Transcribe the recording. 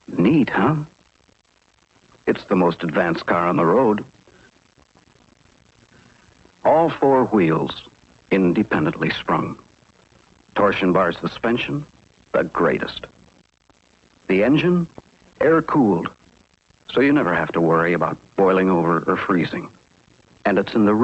Neat, huh? It's the most advanced car on the road. All four wheels independently sprung. Torsion bar suspension, the greatest. The engine, air-cooled, so you never have to worry about boiling over or freezing. And it's in the